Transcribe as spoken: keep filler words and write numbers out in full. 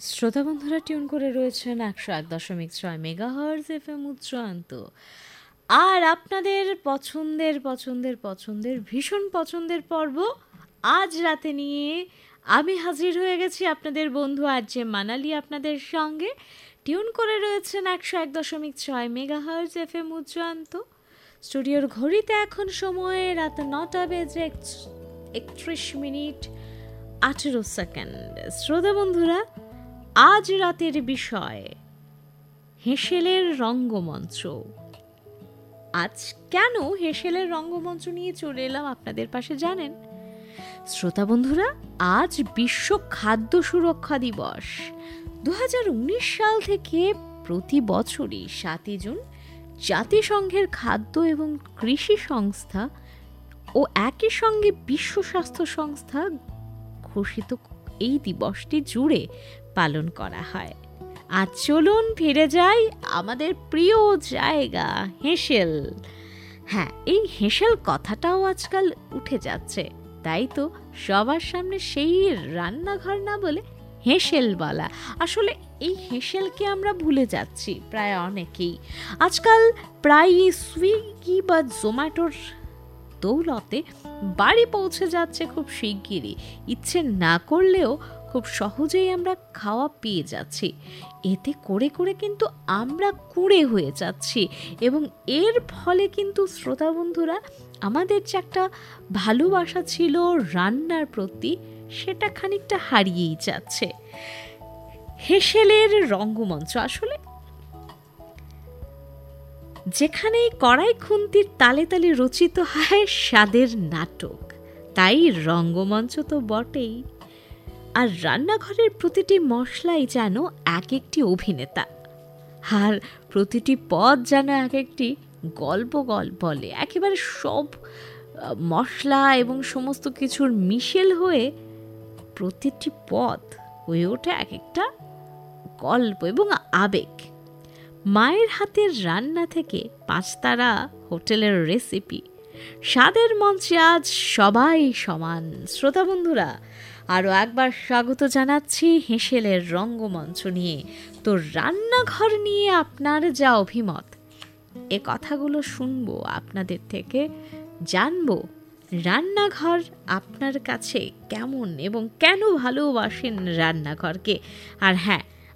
শ্রোতা বন্ধুরা টিউন করে রয়েছেন একশো এক দশমিক ছয় মেগাহার্জ এফ এম উচ্চান্ত। আর আপনাদের পছন্দের পছন্দের পছন্দের ভীষণ পছন্দের পর্ব আজ রাতে নিয়ে আমি হাজির হয়ে গেছি, আপনাদের বন্ধু আর যে মানালি আপনাদের সঙ্গে। টিউন করে রয়েছেন একশো এক দশমিক ছয় মেগাহার্জ এফ এম উচ্চান্ত। স্টুডিওর ঘড়িতে এখন সময় রাত নটা বেজে একত্রিশ মিনিট আঠেরো সেকেন্ড। শ্রোতা বন্ধুরা, আজ রাতের বিষয় হেসেলের রঙ্গমঞ্চ। আজ কেন হেসেলের রঙ্গমঞ্চ নিয়ে চলে এলাম আপনাদের পাশে জানেন? শ্রোতা বন্ধুরা, আজ বিশ্ব খাদ্য সুরক্ষা দিবস। দু হাজার উনিশ সাল থেকে প্রতি বছরই সাতই জুন জাতিসংঘের খাদ্য এবং কৃষি সংস্থা ও একই সঙ্গে বিশ্ব স্বাস্থ্য সংস্থা ঘোষিত এই দিবসটি জুড়ে পালন করা হয়। আজ চলুন ফিরে যাই আমাদের প্রিয় জায়গা হেসেল। হ্যাঁ, এই হেসেল কথাটাও আজকাল উঠে যাচ্ছে, তাই তো সবার সামনে সেই রান্নাঘর না বলে হেসেল বলা। আসলে এই হেসেলকে আমরা ভুলে যাচ্ছি প্রায় অনেকেই। আজকাল প্রায় সুইগি বা জোম্যাটোর দৌলতে বাড়ি পৌঁছে যাচ্ছে খুব শিগগিরই। ইচ্ছে না করলেও খুব সহজেই আমরা খাওয়া পেয়ে যাচ্ছি। এতে করে করে কিন্তু আমরা কুঁড়ে হয়ে যাচ্ছি এবং এর ফলে কিন্তু শ্রোতা বন্ধুরা, আমাদের যে একটা ভালোবাসা ছিল রান্নার প্রতি, সেটা খানিকটা হারিয়েই যাচ্ছে। হেসেলের রঙ্গমঞ্চ আসলে যেখানেই কড়াই খুন্তির তালে তালে রচিত হয় স্বাদের নাটক, তাই রঙ্গমঞ্চ তো বটেই। আর রান্নাঘরের প্রতিটি মশলাই যেন এক একটি অভিনেতা, আর প্রতিটি পদ যেন এক একটি গল্প গল্প বলে। একেবারে সব মশলা এবং সমস্ত কিছুর মিশেল হয়ে প্রতিটি পদ হয়ে ওঠে এক একটা গল্প এবং আবেগ। মায়ের হাতের রান্না থেকে পাঁচতারা হোটেলের রেসিপি, স্বাদের মঞ্চে আজ সবাই সমান। শ্রোতা বন্ধুরা, আরও একবার স্বাগত জানাচ্ছি হেসেলের রঙ্গমঞ্চ নিয়ে। তো রান্নাঘর নিয়ে আপনার যা অভিমত, এ কথাগুলো শুনবো আপনাদের থেকে, জানবো রান্নাঘর আপনার কাছে কেমন এবং কেন ভালোবাসেন রান্নাঘরকে। আর হ্যাঁ,